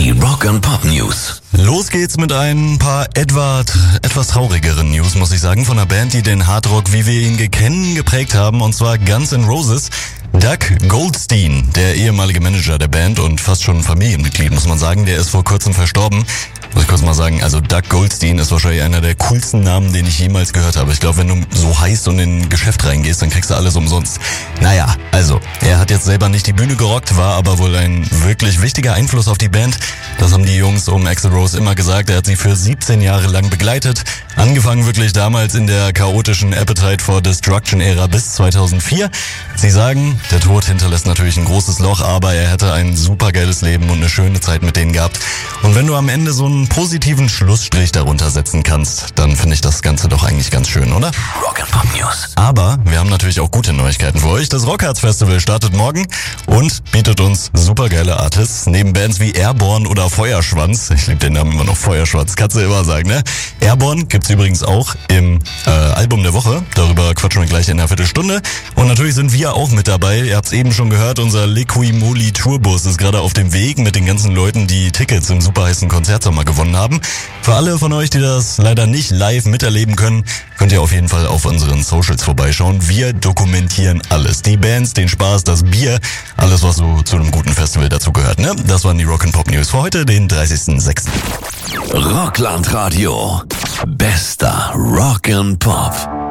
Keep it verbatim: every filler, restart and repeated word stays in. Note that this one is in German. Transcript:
Die Rock and Pop News. Los geht's mit ein paar etwa, etwas traurigeren News, muss ich sagen, von einer Band, die den Hardrock, wie wir ihn kennen, geprägt haben, und zwar Guns N' Roses. Doug Goldstein, der ehemalige Manager der Band und fast schon ein Familienmitglied, muss man sagen, der ist vor kurzem verstorben. Muss ich kurz mal sagen, also Doug Goldstein ist wahrscheinlich einer der coolsten Namen, den ich jemals gehört habe. Ich glaube, wenn du so heißt und in ein Geschäft reingehst, dann kriegst du alles umsonst. Naja, also, er hat jetzt selber nicht die Bühne gerockt, war aber wohl ein wirklich wichtiger Einfluss auf die Band. Das haben die Jungs um Axl Rose immer gesagt. Er hat sie für siebzehn Jahre lang begleitet. Angefangen wirklich damals in der chaotischen Appetite for Destruction-Ära bis zweitausendvier. Sie sagen, der Tod hinterlässt natürlich ein großes Loch, aber er hätte ein supergeiles Leben und eine schöne Zeit mit denen gehabt. Und wenn du am Ende so einen positiven Schlussstrich darunter setzen kannst, dann finde ich das Ganze doch eigentlich ganz schön, oder? Rock'n'Pop News. Aber wir haben natürlich auch gute Neuigkeiten für euch. Das Rockharz Festival startet morgen und bietet uns supergeile Artists. Neben Bands wie Airborne oder Feuerschwanz, ich liebe den Namen immer noch, Feuerschwanz, kannst du immer sagen, ne? Airborne gibt's übrigens auch im äh, Album der Woche. Darüber quatschen wir gleich in einer Viertelstunde. Und natürlich sind wir auch mit dabei. Ihr habt's eben schon gehört, unser Liqui-Moly Tourbus ist gerade auf dem Weg mit den ganzen Leuten, die Tickets im super heißen Konzertsommer gewonnen haben. Für alle von euch, die das leider nicht live miterleben können, könnt ihr auf jeden Fall auf unseren Socials vorbeischauen. Wir dokumentieren alles. Die Bands, den Spaß, das Bier, alles, was so zu einem guten Festival dazu gehört, ne? Das waren die Rock'n'Pop News für heute, den dreißigsten sechsten Rockland Radio. Bester Rock'n'Pop.